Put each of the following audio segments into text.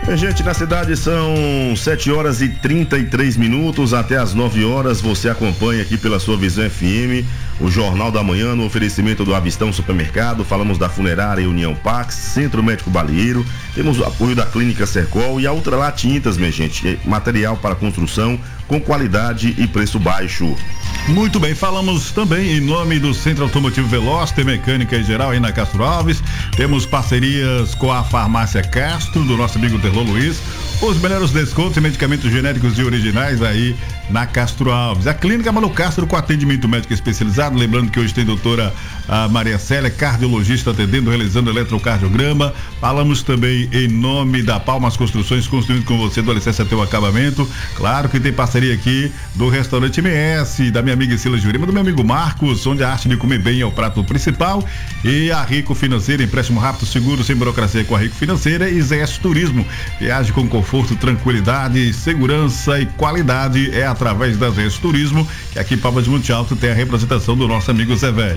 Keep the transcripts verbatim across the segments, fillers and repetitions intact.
Gente, na cidade são sete horas e trinta e três minutos, até as nove horas você acompanha aqui pela sua Visão F M, o Jornal da Manhã, no oferecimento do Avistão Supermercado. Falamos da Funerária União Pax, Centro Médico Balieiro, temos o apoio da Clínica Sercol e a Ultralá Tintas, minha gente, material para construção com qualidade e preço baixo. Muito bem, falamos também em nome do Centro Automotivo Veloz, tem mecânica em geral aí na Castro Alves, temos parcerias com a Farmácia Castro, do nosso amigo Terlô Luiz, os melhores descontos e medicamentos genéricos e originais aí na Castro Alves. A Clínica Manu Castro com atendimento médico especializado, lembrando que hoje tem doutora a Maria Célia, cardiologista, atendendo, realizando eletrocardiograma. Falamos também em nome da Palmas Construções, construindo com você do alicerce até o acabamento. Claro que tem parceria aqui do restaurante M S, da minha amiga Sila Jurema, do meu amigo Marcos, onde a arte de comer bem é o prato principal, e a Rico Financeira, empréstimo rápido, seguro, sem burocracia com a Rico Financeira, e Zé S Turismo, viagem com conforto, tranquilidade, segurança e qualidade é através da Zé S Turismo, que aqui em Palmas de Monte Alto tem a representação do nosso amigo Zé Velho.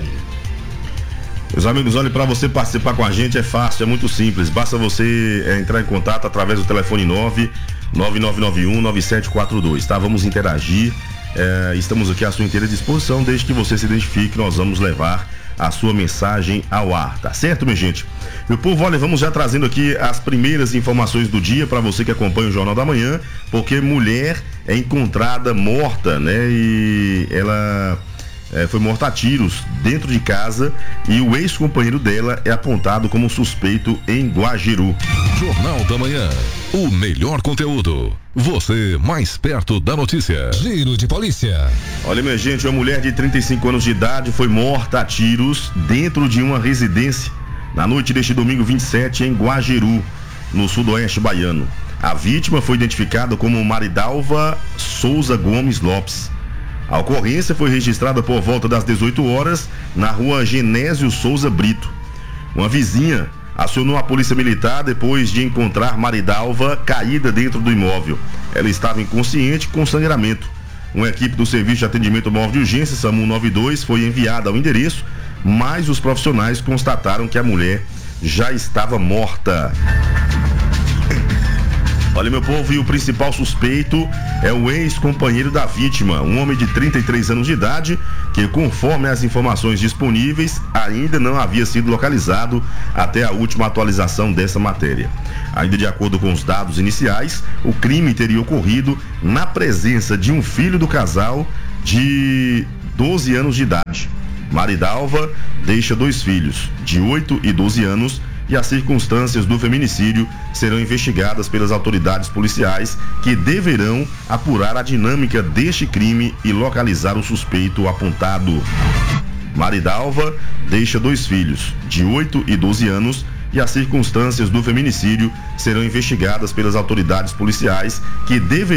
Meus amigos, olha, para você participar com a gente é fácil, é muito simples, basta você é, entrar em contato através do telefone nove nove nove nove um nove sete quatro dois, tá? Vamos interagir, é, estamos aqui à sua inteira disposição, desde que você se identifique, nós vamos levar a sua mensagem ao ar, tá certo, minha gente? Meu povo, olha, vamos já trazendo aqui as primeiras informações do dia para você que acompanha o Jornal da Manhã, porque mulher é encontrada morta, né? E ela é, foi morta a tiros dentro de casa e o ex-companheiro dela é apontado como suspeito em Guajiru. Jornal da Manhã, o melhor conteúdo. Você mais perto da notícia. Giro de polícia. Olha, minha gente, uma mulher de trinta e cinco anos de idade foi morta a tiros dentro de uma residência na noite deste domingo vinte e sete em Guajiru, no sudoeste baiano. A vítima foi identificada como Maridalva Souza Gomes Lopes. A ocorrência foi registrada por volta das dezoito horas na rua Genésio Souza Brito. Uma vizinha acionou a polícia militar depois de encontrar Maridalva caída dentro do imóvel. Ela estava inconsciente com sangramento. Uma equipe do Serviço de Atendimento Móvel de Urgência, SAMU noventa e dois, foi enviada ao endereço, mas os profissionais constataram que a mulher já estava morta. Olha, meu povo, e o principal suspeito é o ex-companheiro da vítima, um homem de trinta e três anos de idade, que, conforme as informações disponíveis, ainda não havia sido localizado até a última atualização dessa matéria. Ainda de acordo com os dados iniciais, o crime teria ocorrido na presença de um filho do casal de doze anos de idade. Maridalva deixa dois filhos, de oito e doze anos, e as circunstâncias do feminicídio serão investigadas pelas autoridades policiais, que deverão apurar a dinâmica deste crime e localizar o suspeito apontado. Maridalva deixa dois filhos, de oito e doze anos, e as circunstâncias do feminicídio serão investigadas pelas autoridades policiais, que deverão